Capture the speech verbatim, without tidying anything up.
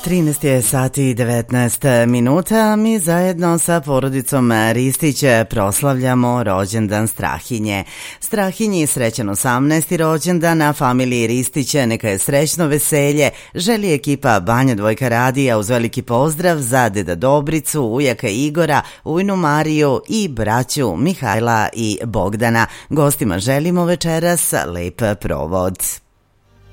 trinaest je sati i devetnaest minuta. Mi zajedno sa porodicom Ristić proslavljamo rođendan Strahinje. Strahinji srećan osamnaesti rođendan, a familiji Ristić neka je srećno veselje, želi ekipa Banja Dvojka radija uz veliki pozdrav za deda Dobricu, ujaka Igora, ujnu Mariju i braću Mihajla i Bogdana. Gostima želimo večeras lep provod.